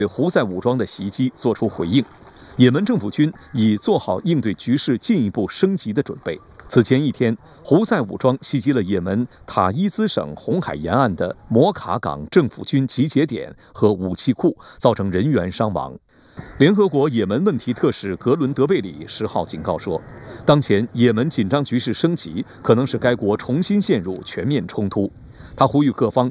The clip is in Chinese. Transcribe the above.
对胡塞武装的袭击作出回应。也门政府军已做好应对局势进一步升级的准备。此前一天，胡塞武装袭击了也门塔伊兹省红海沿岸的摩卡港政府军集结点和武器库，造成人员伤亡。联合国也门问题特使格伦德贝里10号警告说，当前也门紧张局势升级，可能使该国重新陷入全面冲突。他呼吁各方